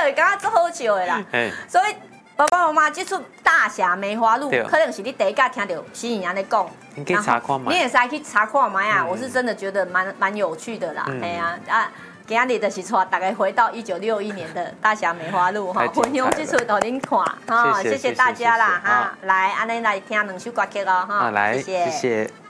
会感觉足好笑的啦。所以爸爸妈妈这出《大侠梅花鹿》，可能是你第一次听到新颖安尼讲。 你可以查看嘛。 你也是去查看嘛呀，我是真的觉得蛮有趣的啦。哎呀今日就是带大家回到1961年的《大侠梅花鹿》哈，分享这出给您看哈，谢谢大家啦哈，来安尼来听2首歌曲哦哈， 来， 谢谢。